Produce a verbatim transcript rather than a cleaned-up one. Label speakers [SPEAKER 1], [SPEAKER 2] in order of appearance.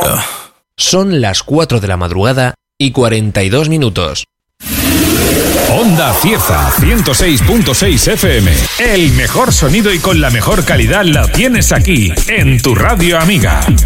[SPEAKER 1] Son las cuatro de la madrugada y cuarenta y dos minutos.
[SPEAKER 2] Onda Cieza ciento seis punto seis F M. El mejor sonido y con la mejor calidad la tienes aquí, en tu radio amiga.